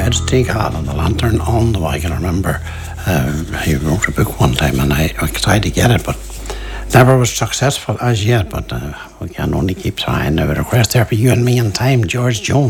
tried to take Alan the Lantern on the way. I can remember he wrote a book one time and I tried to get it, but never was successful as yet. But we can only keep trying. Now, a request there for you and me in time, George Jones.